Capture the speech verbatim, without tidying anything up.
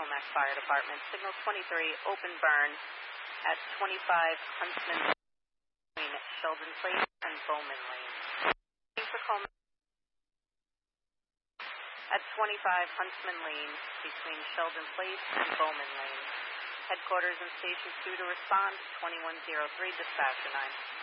Merrimack Fire Department. Signal twenty-three, open burn at twenty-five Huntsman between Sheldon Place and Bowman Lane. For Coleman at twenty-five Huntsman Lane between Sheldon Place and Bowman Lane. Headquarters and Station two to respond, twenty-one oh three, dispatcher nine.